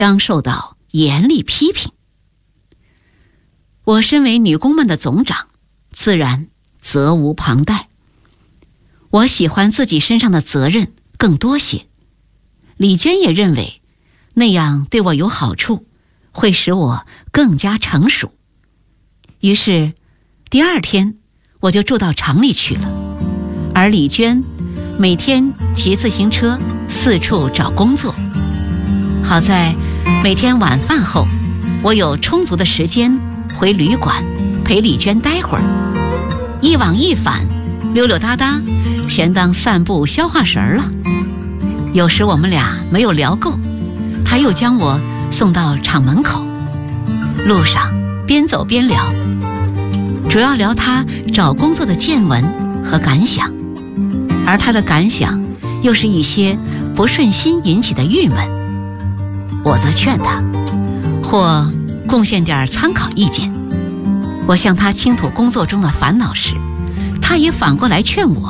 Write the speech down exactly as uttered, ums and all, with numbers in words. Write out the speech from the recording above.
将受到严厉批评。我身为女工们的总长，自然责无旁贷。我喜欢自己身上的责任更多些。李娟也认为那样对我有好处，会使我更加成熟。于是第二天我就住到厂里去了，而李娟每天骑自行车四处找工作。好在每天晚饭后，我有充足的时间回旅馆陪李娟待会儿，一往一返，溜溜达达，全当散步消化神儿了。有时我们俩没有聊够，她又将我送到厂门口，路上边走边聊，主要聊她找工作的见闻和感想，而她的感想又是一些不顺心引起的郁闷。我则劝她，或贡献点参考意见。我向她倾吐工作中的烦恼时，她也反过来劝我